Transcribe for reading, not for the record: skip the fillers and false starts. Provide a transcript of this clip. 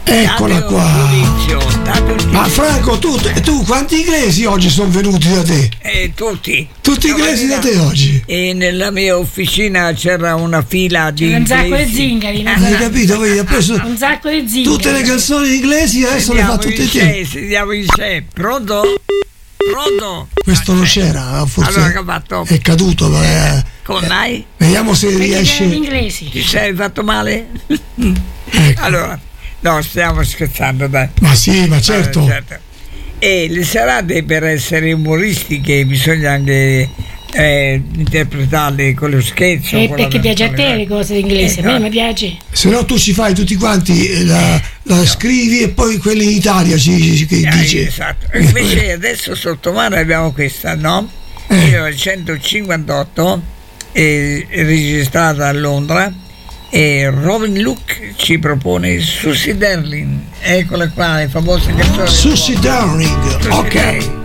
Eccola qua. Ma Franco, tu quanti inglesi oggi sono venuti da te? Tutti. Tutti inglesi da te oggi? E nella mia officina c'era una fila di un inglesi. sacco di zingari. Hai capito? Vedi, ha preso un sacco di zingari. tutte le canzoni inglesi adesso le fa tutte te. Sentiamo in sé. Pronto? Questo non c'era, forse allora, che ha fatto? è caduto. Come mai? Vediamo se riesce. Inglesi. Ti sei fatto male? Ecco. Allora, no, stiamo scherzando, dai. Ma sì, ma certo. E le serate, per essere umoristiche, bisogna anche interpretarle con lo scherzo. E perché piace a te le cose d'inglese, a me mi piace. Se no tu ci fai tutti quanti, la scrivi e poi quelli in Italia ci dice. Esatto. Invece adesso sotto mano abbiamo questa, no? 1958, registrata a Londra, e Robin Luke ci propone Susie Darling. Eccola qua, le famose canzoni. Susie Darling, ok.